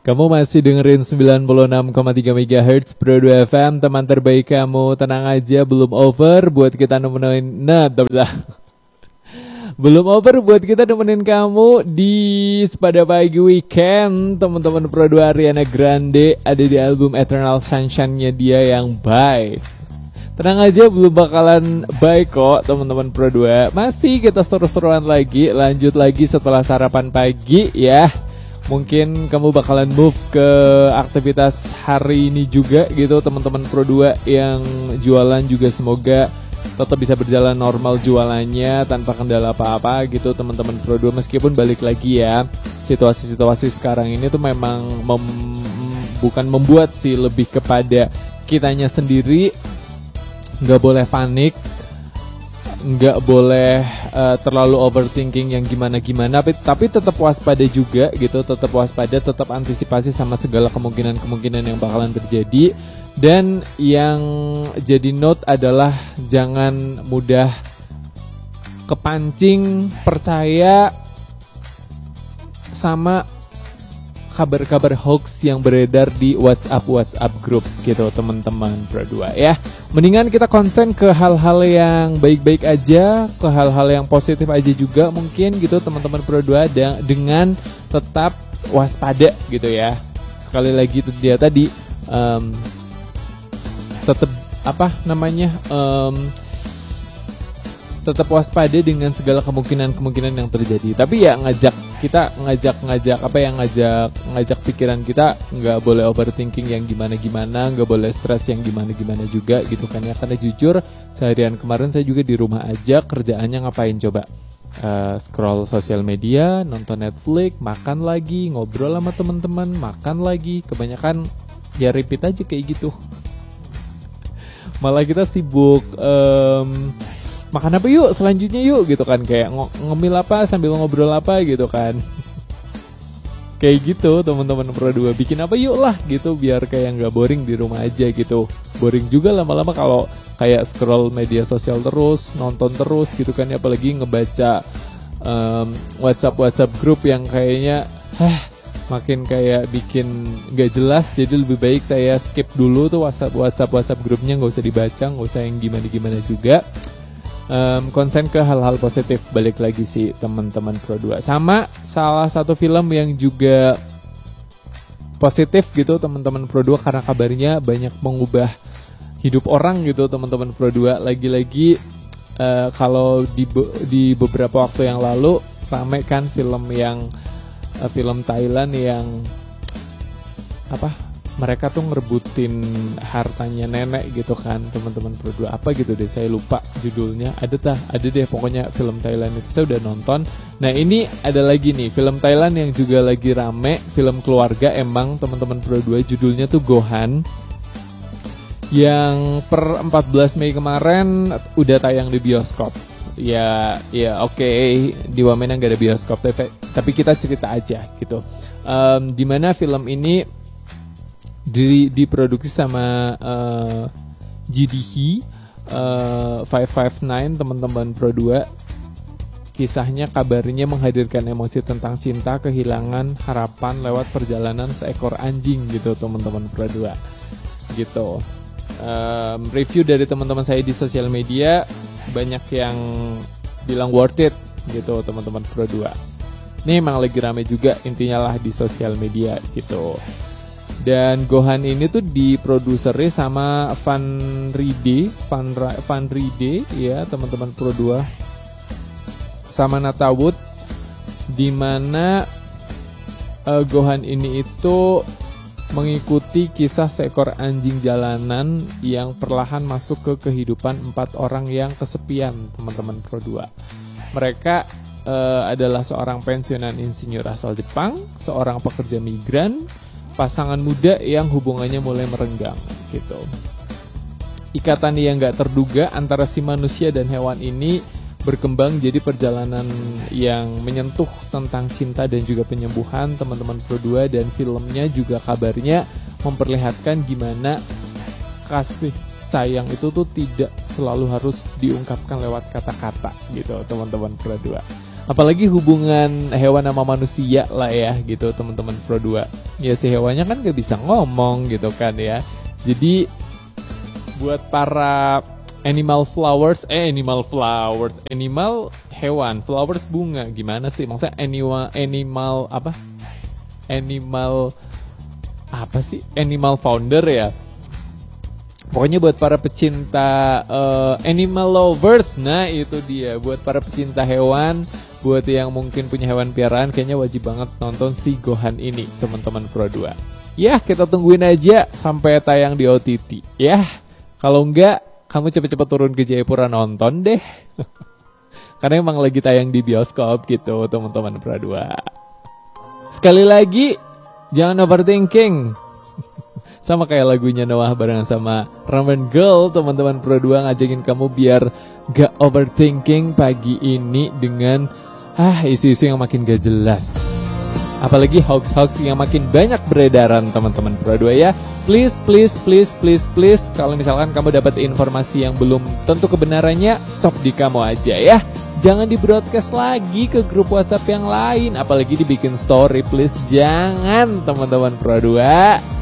Kamu masih dengerin 96,3 MHz Pro 2 FM, teman terbaik kamu. Tenang aja, belum over buat kita nemenin. Belum over buat kita nemenin kamu di pada pagi weekend. Teman-teman Pro 2, Ariana Grande ada di album Eternal Sunshine-nya dia yang bye. Tenang aja, belum bakalan bye kok teman-teman Pro 2. Masih kita seru-seruan lagi, lanjut lagi setelah sarapan pagi ya. Mungkin kamu bakalan move ke aktivitas hari ini juga gitu teman-teman Pro 2 yang jualan juga semoga tetap bisa berjalan normal jualannya tanpa kendala apa-apa gitu teman-teman Pro 2. Meskipun balik lagi ya, situasi-situasi sekarang ini tuh memang bukan membuat sih, lebih kepada kitanya sendiri nggak boleh panik, nggak boleh terlalu overthinking yang gimana-gimana, tapi tetap waspada juga gitu, tetap waspada, tetap antisipasi sama segala kemungkinan-kemungkinan yang bakalan terjadi. Dan yang jadi note adalah jangan mudah kepancing percaya sama kabar-kabar hoax yang beredar di WhatsApp grup gitu teman-teman Pro 2 ya. Mendingan kita konsen ke hal-hal yang baik-baik aja, ke hal-hal yang positif aja juga mungkin gitu teman-teman Pro 2, dengan tetap waspada gitu ya. Sekali lagi itu dia tadi tetap tetap waspada dengan segala kemungkinan yang terjadi. Tapi ya ngajak pikiran kita nggak boleh overthinking yang gimana-gimana, nggak boleh stres yang gimana-gimana juga gitu kan ya. Karena jujur seharian kemarin saya juga di rumah aja, kerjaannya ngapain coba? Scroll sosial media, nonton Netflix, makan lagi, ngobrol sama teman-teman, makan lagi, kebanyakan ya repeat aja kayak gitu. Malah kita sibuk makan apa yuk selanjutnya yuk gitu kan, kayak ngemil apa sambil ngobrol apa gitu kan. Kayak gitu teman-teman Pro 2, bikin apa yuk lah gitu biar kayak nggak boring di rumah aja gitu. Boring juga lama-lama kalau kayak scroll media sosial terus, nonton terus gitu kan, apalagi ngebaca WhatsApp grup yang kayaknya makin kayak bikin nggak jelas. Jadi lebih baik saya skip dulu tuh WhatsApp grupnya, nggak usah dibaca, nggak usah yang gimana juga. Konsen ke hal-hal positif, balik lagi sih teman-teman Pro 2. Sama salah satu film yang juga positif gitu teman-teman Pro 2, karena kabarnya banyak mengubah hidup orang gitu teman-teman Pro 2. Lagi-lagi kalau di beberapa waktu yang lalu rame kan film Thailand yang mereka tuh ngerebutin hartanya nenek gitu kan teman-teman Pro 2, apa gitu deh, saya lupa judulnya. Ada deh pokoknya film Thailand itu saya udah nonton. Nah ini ada lagi nih film Thailand yang juga lagi rame, film keluarga emang teman-teman Pro 2, judulnya tuh Gohan, yang per 14 Mei kemarin udah tayang di bioskop. Ya oke, di Wamena gak ada bioskop, tapi kita cerita aja gitu. Dimana film ini diproduksi sama GDH 559 teman-teman Pro 2. Kisahnya kabarnya menghadirkan emosi tentang cinta, kehilangan, harapan lewat perjalanan seekor anjing gitu teman-teman Pro 2 gitu. Review dari teman-teman saya di sosial media banyak yang bilang worth it gitu teman-teman Pro 2. Ini emang lagi rame juga intinya lah di sosial media gitu. Dan Gohan ini tuh diproduseri sama Van Ride ya teman-teman Pro 2, sama Nata Wood, dimana Gohan ini itu mengikuti kisah seekor anjing jalanan yang perlahan masuk ke kehidupan 4 orang yang kesepian teman-teman Pro 2. Mereka adalah seorang pensiunan insinyur asal Jepang, seorang pekerja migran, pasangan muda yang hubungannya mulai merenggang gitu. Ikatan yang gak terduga antara si manusia dan hewan ini berkembang jadi perjalanan yang menyentuh tentang cinta dan juga penyembuhan teman-teman Pro 2. Dan filmnya juga kabarnya memperlihatkan gimana kasih sayang itu tuh tidak selalu harus diungkapkan lewat kata-kata gitu teman-teman Pro 2. Apalagi hubungan hewan sama manusia lah ya gitu teman-teman Pro 2. ya si hewannya kan gak bisa ngomong gitu kan ya. Jadi buat para animal hewan, flowers bunga, gimana sih maksudnya animal founder ya. Pokoknya buat para pecinta animal lovers, nah itu dia. Buat para pecinta hewan, buat yang mungkin punya hewan piaraan, kayaknya wajib banget nonton si Gohan ini, teman-teman Pro 2. Ya, kita tungguin aja sampai tayang di OTT. Ya, kalau enggak, kamu cepet-cepet turun ke Jayapura nonton deh. Karena emang lagi tayang di bioskop gitu, teman-teman Pro 2. Sekali lagi, jangan overthinking. Sama kayak lagunya Noah barengan sama Ramen Girl, teman-teman Pro 2 ngajakin kamu biar gak overthinking pagi ini dengan isu-isu yang makin gak jelas. Apalagi hoax-hoax yang makin banyak beredaran, teman-teman Pro 2 ya. Please, kalau misalkan kamu dapat informasi yang belum tentu kebenarannya, stop di kamu aja ya. Jangan di broadcast lagi ke grup WhatsApp yang lain, apalagi dibikin story, please jangan, teman-teman Pro 2.